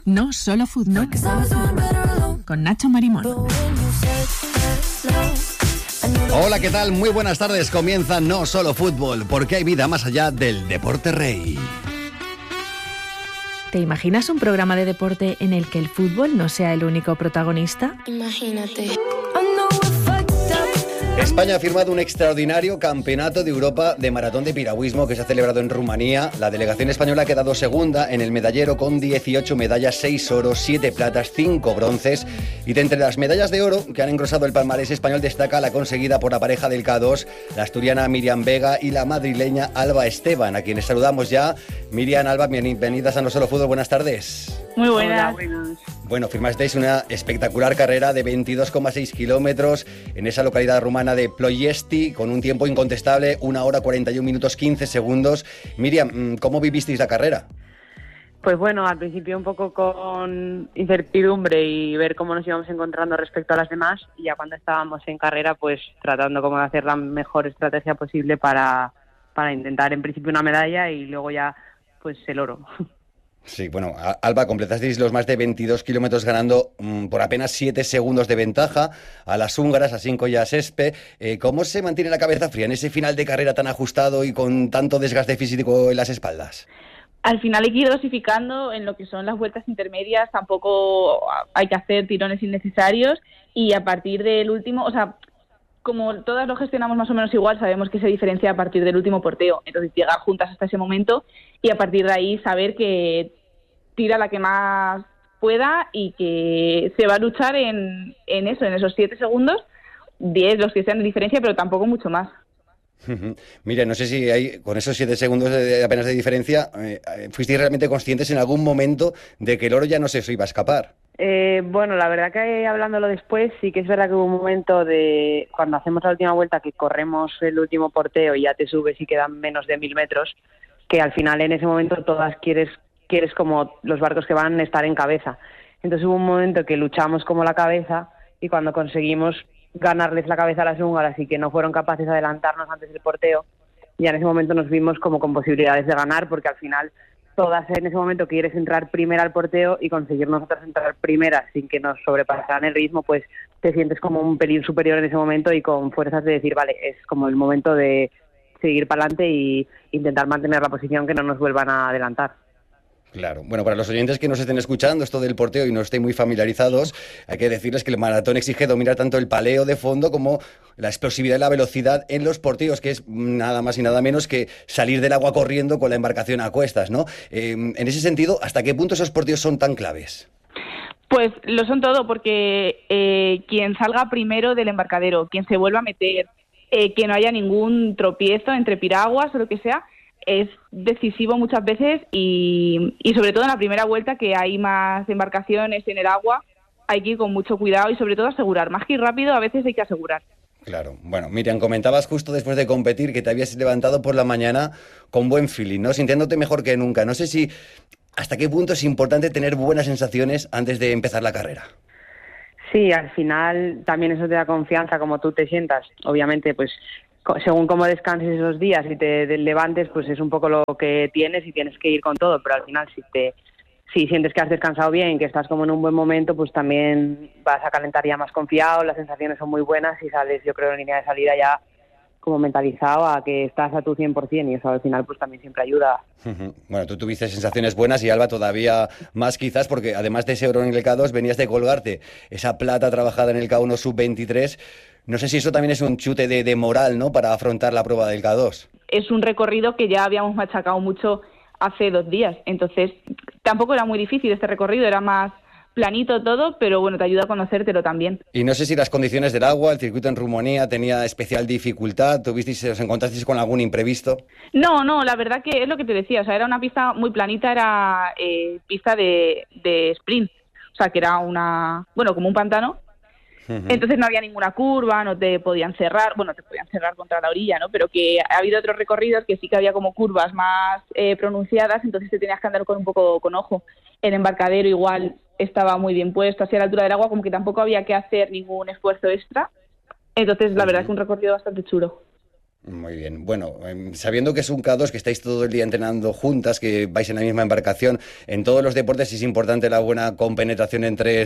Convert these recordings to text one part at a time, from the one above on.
No Solo Fútbol, con Nacho Marimón. Hola, ¿qué tal? Muy buenas tardes. Comienza No Solo Fútbol, porque hay vida más allá del deporte rey. ¿Te imaginas un programa de deporte en el que el fútbol no sea el único protagonista? Imagínate. España ha firmado un extraordinario campeonato de Europa de maratón de piragüismo que se ha celebrado en Rumanía. La delegación española ha quedado segunda en el medallero con 18 medallas, 6 oros, 7 platas, 5 bronces. Y de entre las medallas de oro que han engrosado el palmarés español destaca la conseguida por la pareja del K2, la asturiana Miriam Vega y la madrileña Alba Esteban, a quienes saludamos ya. Miriam, Alba, bienvenidas a No Solo Fútbol, buenas tardes. Muy buenas. Bueno, firmasteis una espectacular carrera de 22,6 kilómetros en esa localidad rumana de Ploiesti, con un tiempo incontestable, 1 hora 41 minutos 15 segundos. Miriam, ¿cómo vivisteis la carrera? Pues bueno, al principio un poco con incertidumbre y ver cómo nos íbamos encontrando respecto a las demás, y ya cuando estábamos en carrera, pues tratando como de hacer la mejor estrategia posible para intentar en principio una medalla y luego ya pues el oro. Sí, bueno, Alba, completasteis los más de 22 kilómetros ganando por apenas 7 segundos de ventaja a las húngaras, a Sinko y a Sespe. ¿Cómo se mantiene la cabeza fría en ese final de carrera tan ajustado y con tanto desgaste físico en las espaldas? Al final hay que ir dosificando en lo que son las vueltas intermedias, tampoco hay que hacer tirones innecesarios, y a partir del último, o sea, como todas lo gestionamos más o menos igual, sabemos que se diferencia a partir del último porteo, entonces llegar juntas hasta ese momento y a partir de ahí saber que tira la que más pueda y que se va a luchar en esos 7 segundos, 10 los que sean de diferencia, pero tampoco mucho más. Mira, no sé si hay, con esos 7 segundos apenas de diferencia, ¿fuisteis realmente conscientes en algún momento de que el oro ya no se os iba a escapar? Bueno, la verdad que hablándolo después, sí que es verdad que hubo un momento de cuando hacemos la última vuelta que corremos el último porteo y ya te subes y quedan menos de 1000 metros, que al final en ese momento todas quieres como los barcos que van estar en cabeza. Entonces hubo un momento que luchamos como la cabeza y cuando conseguimos ganarles la cabeza a las húngaras y que no fueron capaces de adelantarnos antes del porteo, ya en ese momento nos vimos como con posibilidades de ganar, porque al final todas en ese momento quieres entrar primera al porteo y conseguir nosotras entrar primera sin que nos sobrepasaran el ritmo, pues te sientes como un pelín superior en ese momento y con fuerzas de decir, vale, es como el momento de seguir para adelante y intentar mantener la posición, que no nos vuelvan a adelantar. Claro. Bueno, para los oyentes que nos estén escuchando esto del porteo y no estén muy familiarizados, hay que decirles que el maratón exige dominar tanto el paleo de fondo como la explosividad y la velocidad en los porteos, que es nada más y nada menos que salir del agua corriendo con la embarcación a cuestas, ¿no? En ese sentido, ¿hasta qué punto esos porteos son tan claves? Pues lo son todo, porque quien salga primero del embarcadero, quien se vuelva a meter, que no haya ningún tropiezo entre piraguas o lo que sea, es decisivo muchas veces y sobre todo en la primera vuelta, que hay más embarcaciones en el agua, hay que ir con mucho cuidado y sobre todo asegurar. Más que ir rápido, a veces hay que asegurar. Claro. Bueno, Miriam, comentabas justo después de competir que te habías levantado por la mañana con buen feeling, ¿no? Sintiéndote mejor que nunca. No sé si hasta qué punto es importante tener buenas sensaciones antes de empezar la carrera. Sí, al final también eso te da confianza, como tú te sientas. Obviamente, pues según cómo descanses esos días y te levantes, pues es un poco lo que tienes y tienes que ir con todo, pero al final si sientes que has descansado bien, que estás como en un buen momento, pues también vas a calentar ya más confiado, las sensaciones son muy buenas y sales, yo creo, en línea de salida ya como mentalizado a que estás a tu 100%, y eso al final pues también siempre ayuda. Bueno, tú tuviste sensaciones buenas y Alba todavía más quizás, porque además de ese oro en el K2 venías de colgarte esa plata trabajada en el K1 sub-23. No sé si eso también es un chute de moral, ¿no?, para afrontar la prueba del K2. Es un recorrido que ya habíamos machacado mucho hace 2 días, entonces tampoco era muy difícil este recorrido, era más planito todo, pero bueno, te ayuda a conocértelo también. Y no sé si las condiciones del agua, el circuito en Rumanía tenía especial dificultad, ¿os encontrasteis con algún imprevisto? No, la verdad que es lo que te decía, o sea, era una pista muy planita, era pista de sprint, o sea, que era como un pantano. Entonces no había ninguna curva, no te podían cerrar, te podían cerrar contra la orilla, ¿no? Pero que ha habido otros recorridos que sí que había como curvas más pronunciadas, entonces te tenías que andar con un poco con ojo. El embarcadero igual estaba muy bien puesto, hacia la altura del agua, como que tampoco había que hacer ningún esfuerzo extra. Entonces la verdad es que un recorrido bastante chulo. Muy bien. Bueno, sabiendo que es un K2, que estáis todo el día entrenando juntas, que vais en la misma embarcación, en todos los deportes es importante la buena compenetración entre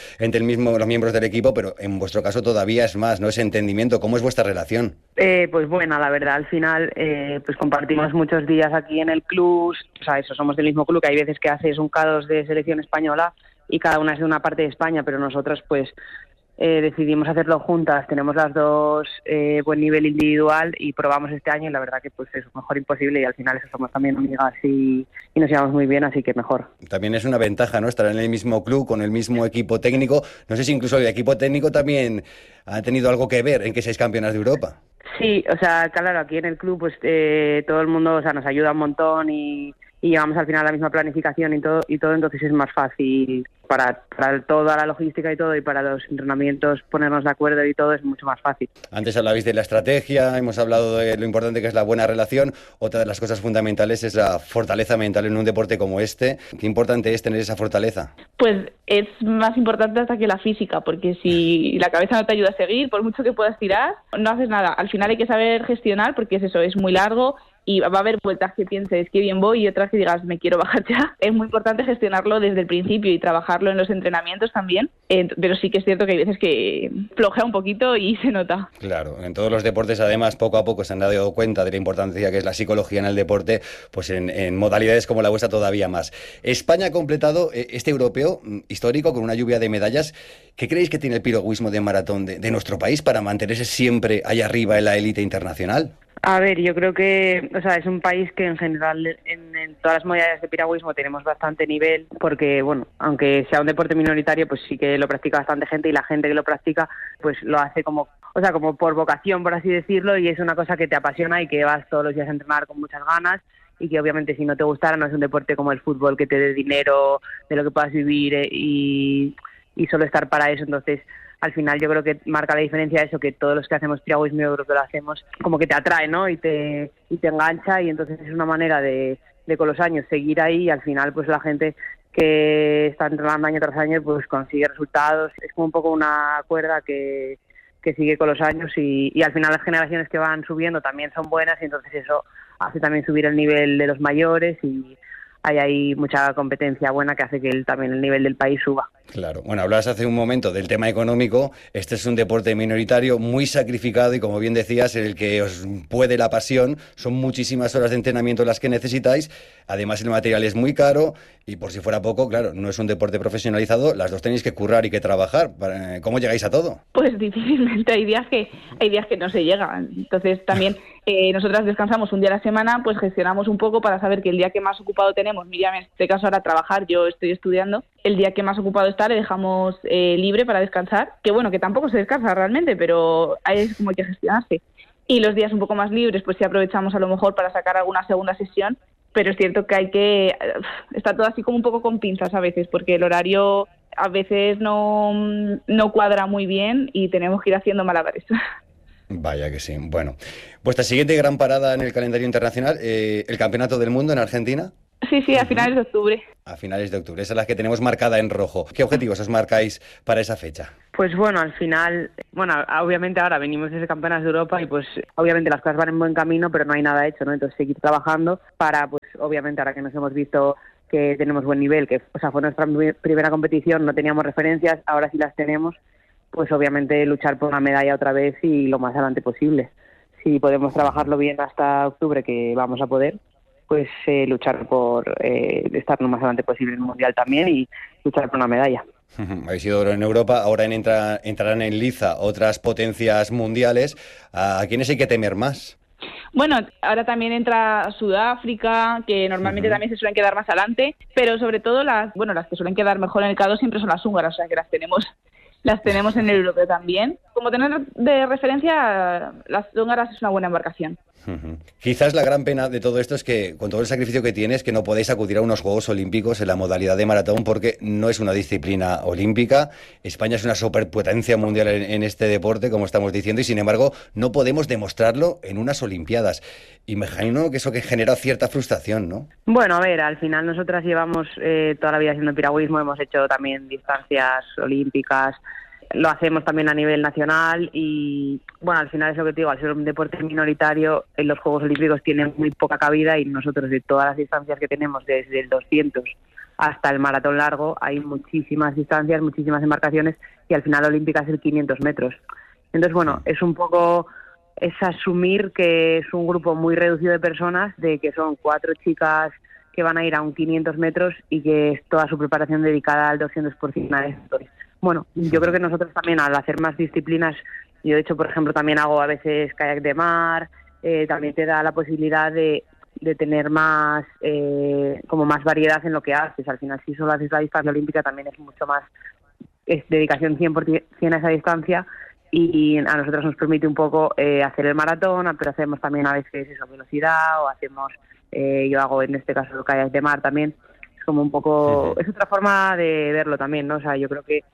los miembros del equipo, pero en vuestro caso todavía es más, ¿no? Ese entendimiento. ¿Cómo es vuestra relación? Pues buena, la verdad. Al final, pues compartimos muchos días aquí en el club. O sea, eso, somos del mismo club, que hay veces que haces un K2 de selección española y cada una es de una parte de España, pero nosotras pues decidimos hacerlo juntas. Tenemos las dos buen nivel individual y probamos este año y la verdad que pues es mejor imposible, y al final eso, somos también amigas y nos llevamos muy bien, así que mejor. También es una ventaja, ¿no? Estar en el mismo club, con el mismo equipo técnico. No sé si incluso el equipo técnico también ha tenido algo que ver en que seáis campeonas de Europa. Sí, o sea, claro, aquí en el club pues todo el mundo, o sea, nos ayuda un montón y llevamos al final la misma planificación y todo, entonces es más fácil para toda la logística y todo, y para los entrenamientos ponernos de acuerdo y todo es mucho más fácil. Antes hablabais de la estrategia, hemos hablado de lo importante que es la buena relación. Otra de las cosas fundamentales es la fortaleza mental en un deporte como este. ¿Qué importante es tener esa fortaleza? Pues es más importante hasta que la física, porque si la cabeza no te ayuda a seguir, por mucho que puedas tirar, no haces nada. Al final hay que saber gestionar, porque es eso, es muy largo y va a haber vueltas que pienses que bien voy y otras que digas me quiero bajar ya. Es muy importante gestionarlo desde el principio y trabajarlo en los entrenamientos también, pero sí que es cierto que hay veces que flojea un poquito y se nota. Claro, en todos los deportes además poco a poco se han dado cuenta de la importancia que es la psicología en el deporte, pues en modalidades como la vuestra todavía más. España ha completado este europeo histórico con una lluvia de medallas. ¿Qué creéis que tiene el piragüismo de maratón de nuestro país para mantenerse siempre ahí arriba en la élite internacional? A ver, yo creo que, o sea, es un país que en general en todas las modalidades de piragüismo tenemos bastante nivel, porque, bueno, aunque sea un deporte minoritario, pues sí que lo practica bastante gente, y la gente que lo practica, pues lo hace como por vocación, por así decirlo, y es una cosa que te apasiona y que vas todos los días a entrenar con muchas ganas, y que obviamente si no te gustara no es un deporte como el fútbol que te dé dinero, de lo que puedas vivir y solo estar para eso. Entonces, al final yo creo que marca la diferencia eso, que todos los que hacemos piragüismo, yo creo que lo hacemos como que te atrae, ¿no? Y te engancha, y entonces es una manera de con los años seguir ahí, y al final pues la gente que está entrenando año tras año pues consigue resultados. Es como un poco una cuerda que sigue con los años, y al final las generaciones que van subiendo también son buenas, y entonces eso hace también subir el nivel de los mayores, y hay mucha competencia buena que hace que también el nivel del país suba. Claro. Bueno, hablabas hace un momento del tema económico. Este es un deporte minoritario, muy sacrificado y, como bien decías, en el que os puede la pasión. Son muchísimas horas de entrenamiento las que necesitáis. Además, el material es muy caro y, por si fuera poco, claro, no es un deporte profesionalizado. Las dos tenéis que currar y que trabajar. ¿Cómo llegáis a todo? Pues difícilmente. Hay días que no se llega. Entonces, también nosotras descansamos un día a la semana, pues gestionamos un poco para saber que el día que más ocupado tenemos, Miriam en este caso ahora trabajar, yo estoy estudiando, el día que más ocupado está le dejamos libre para descansar, que bueno, que tampoco se descansa realmente, pero es como hay que gestionarse. Y los días un poco más libres, pues sí aprovechamos a lo mejor para sacar alguna segunda sesión, pero es cierto que está todo así como un poco con pinzas a veces, porque el horario a veces no cuadra muy bien y tenemos que ir haciendo malabares. Vaya que sí. Bueno, vuestra siguiente gran parada en el calendario internacional, el Campeonato del Mundo en Argentina. Sí, a finales de octubre. A finales de octubre, esa es la que tenemos marcada en rojo. ¿Qué objetivos os marcáis para esa fecha? Pues bueno, al final, obviamente ahora venimos de ese Campeonato de Europa y pues obviamente las cosas van en buen camino, pero no hay nada hecho, ¿no? Entonces seguir trabajando para, pues obviamente ahora que nos hemos visto que tenemos buen nivel, que fue nuestra primera competición, no teníamos referencias, ahora sí las tenemos, pues obviamente luchar por una medalla otra vez y lo más adelante posible. Si podemos trabajarlo bien hasta octubre, que vamos a poder, pues luchar por estar lo más adelante posible en el Mundial también y luchar por una medalla. Habéis sido oro en Europa, ahora entrarán en liza otras potencias mundiales. ¿A quiénes hay que temer más? Bueno, ahora también entra Sudáfrica, que normalmente también se suelen quedar más adelante, pero sobre todo las que suelen quedar mejor en el K2 siempre son las húngaras, o sea que las tenemos en el europeo también. Como tener de referencia, las húngaras es una buena embarcación. Quizás la gran pena de todo esto es que, con todo el sacrificio que tienes, que no podéis acudir a unos Juegos Olímpicos en la modalidad de maratón porque no es una disciplina olímpica. España es una superpotencia mundial en este deporte, como estamos diciendo, y sin embargo no podemos demostrarlo en unas Olimpiadas. Imagino que eso que genera cierta frustración, ¿no? Bueno, a ver, al final nosotras llevamos toda la vida haciendo piragüismo, hemos hecho también distancias olímpicas. lo hacemos también a nivel nacional y, bueno, al final es lo que te digo, al ser un deporte minoritario, en los Juegos Olímpicos tiene muy poca cabida y nosotros de todas las distancias que tenemos, desde el 200 hasta el maratón largo, hay muchísimas distancias, muchísimas embarcaciones y al final olímpica es el 500 metros. Entonces, bueno, es un poco, es asumir que es un grupo muy reducido de personas, de que son 4 chicas que van a ir a un 500 metros y que es toda su preparación dedicada al 200% a esto. Bueno, yo creo que nosotros también al hacer más disciplinas, yo de hecho, por ejemplo, también hago a veces kayak de mar, también te da la posibilidad de tener más, como más variedad en lo que haces. Al final, si solo haces la distancia olímpica, también es mucho más, es dedicación 100% a esa distancia y a nosotros nos permite un poco hacer el maratón, pero hacemos también a veces eso, velocidad o hacemos... yo hago en este caso kayak de mar también, es como un poco, es otra forma de verlo también, ¿no? O sea, yo creo que,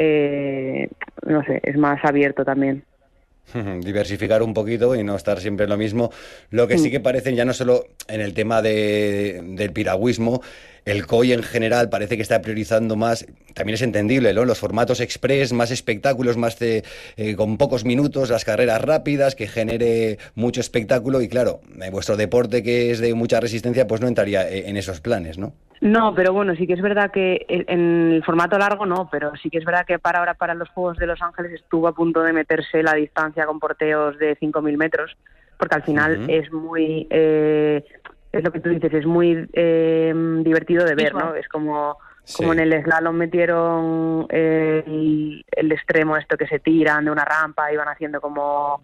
no sé, es más abierto también. Diversificar un poquito y no estar siempre en lo mismo. Lo que sí que parecen, ya no solo en el tema del piragüismo, el COI en general parece que está priorizando más, también es entendible, ¿no? Los formatos express, más espectáculos, más con pocos minutos, las carreras rápidas, que genere mucho espectáculo y claro, vuestro deporte que es de mucha resistencia, pues no entraría en esos planes, ¿no? No, pero bueno, sí que es verdad que en el formato largo no, pero sí que es verdad que ahora para los Juegos de Los Ángeles estuvo a punto de meterse la distancia con porteos de 5.000 metros, porque al final es muy, es lo que tú dices, es muy divertido de ver, ¿no? Es como en el slalom metieron el extremo esto que se tiran de una rampa y van haciendo como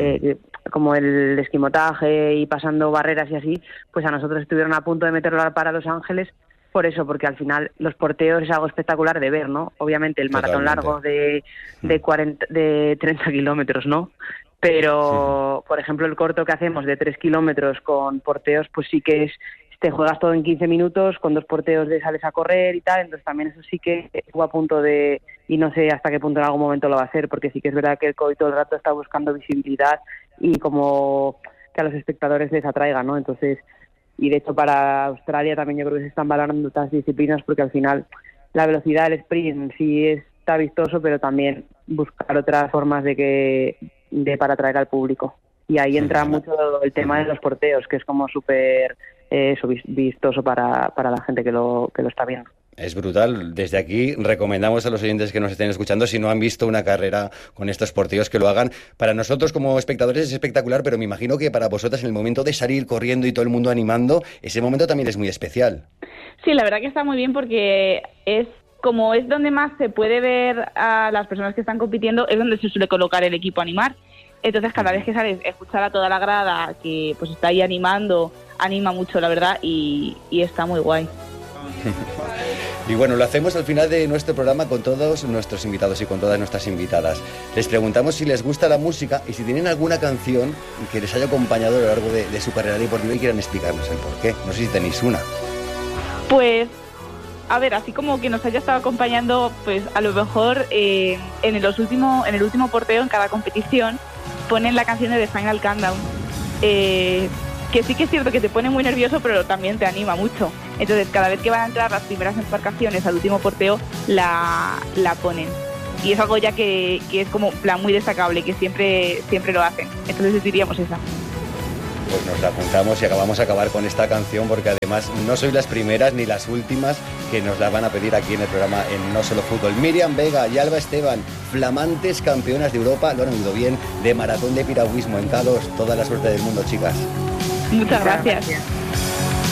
el esquimotaje y pasando barreras y así, pues a nosotros estuvieron a punto de meterlo para Los Ángeles por eso, porque al final los porteos es algo espectacular de ver, ¿no? Obviamente el maratón largo de 30 kilómetros, ¿no? Pero, por ejemplo, el corto que hacemos de 3 kilómetros con porteos, pues sí que te juegas todo en 15 minutos, con 2 porteos sales a correr y tal, entonces también eso sí que estuvo a punto de, y no sé hasta qué punto en algún momento lo va a hacer, porque sí que es verdad que el COI todo el rato está buscando visibilidad y como que a los espectadores les atraiga, ¿no? Entonces, y de hecho para Australia también yo creo que se están valorando otras disciplinas porque al final la velocidad del sprint sí está vistoso, pero también buscar otras formas para atraer al público. Y ahí entra mucho el tema de los porteos, que es como súper vistoso para la gente que lo está viendo. Es brutal. Desde aquí recomendamos a los oyentes que nos estén escuchando, si no han visto una carrera con estos porteos, que lo hagan. Para nosotros como espectadores es espectacular, pero me imagino que para vosotras en el momento de salir corriendo y todo el mundo animando, ese momento también es muy especial. Sí, la verdad que está muy bien porque es donde más se puede ver a las personas que están compitiendo, es donde se suele colocar el equipo a animar. Entonces cada vez que sales, escuchar a toda la grada que pues está ahí animando, anima mucho, la verdad, y está muy guay. Y bueno, lo hacemos al final de nuestro programa con todos nuestros invitados y con todas nuestras invitadas. Les preguntamos si les gusta la música y si tienen alguna canción que les haya acompañado a lo largo de su carrera deportiva y quieran explicarnos el porqué. No sé si tenéis una. Pues, a ver, así como que nos haya estado acompañando, pues a lo mejor en el último porteo, en cada competición, ponen la canción de The Final Countdown. Que sí que es cierto que te pone muy nervioso, pero también te anima mucho. Entonces, cada vez que van a entrar las primeras embarcaciones al último porteo, la ponen. Y es algo ya que es como plan muy destacable, que siempre lo hacen. Entonces diríamos esa. Pues nos la apuntamos y vamos a acabar con esta canción, porque además no sois las primeras ni las últimas que nos la van a pedir aquí en el programa en No Solo Fútbol. Miriam Vega y Alba Esteban, flamantes campeonas de Europa, lo han oído bien, de maratón de piragüismo en K2. Toda la suerte del mundo, chicas. Muchas gracias.